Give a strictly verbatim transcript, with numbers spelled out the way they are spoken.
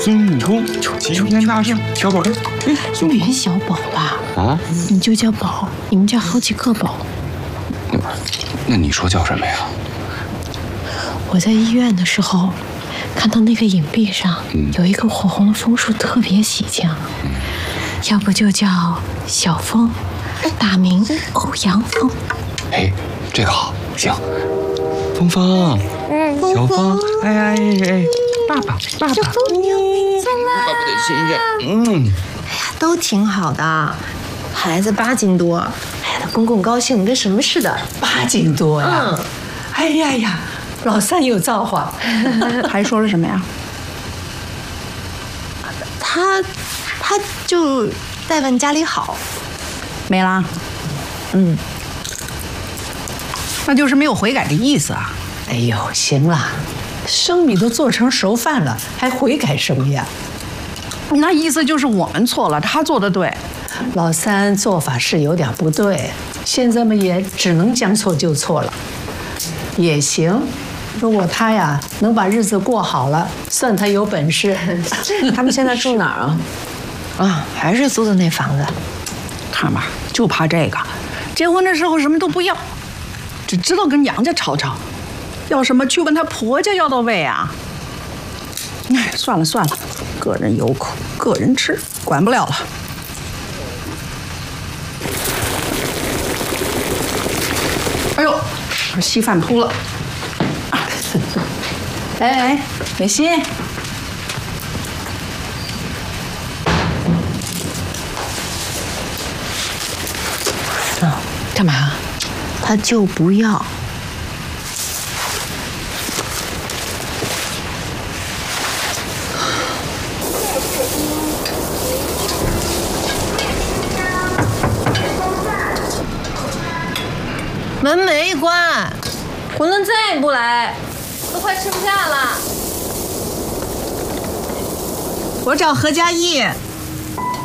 孙悟空，齐天大圣，小宝贝， 别小宝吧，啊，你就叫宝，你们家好几个宝。 那那你说叫什么呀？ 我在医院的时候，看到那个影壁上有一个火红的枫树，特别喜庆。嗯、要不就叫小枫，大名欧阳锋。 哎，这个好，行。芳芳，小芳，哎哎哎，爸爸，爸爸，爸爸的心愿，嗯， 哎呀，都挺好的。孩子八斤多，哎呀，公公高兴跟什么似的。 八斤多呀！嗯，哎呀呀，老三有造化。 还说了什么呀？ 他，他就再问家里好， 没啦。 嗯。 那就是没有悔改的意思啊！ 哎呦，行了，生米都做成熟饭了，还悔改什么呀？ 那意思就是我们错了，他做的对。 老三做法是有点不对，现在嘛也只能将错就错了。也行，如果他呀能把日子过好了，算他有本事。 他们现在住哪儿啊？啊，还是租的那房子。 看吧，就怕这个，结婚的时候什么都不要。只知道跟娘家吵吵，要什么去问她婆家要到位啊！哎，算了算了，个人有苦个人吃，管不了了。哎呦，稀饭扑了！哎哎，美心， 啊，干嘛？他就不要。门没关，馄饨再不来，都快吃不下了。 我找何佳艺。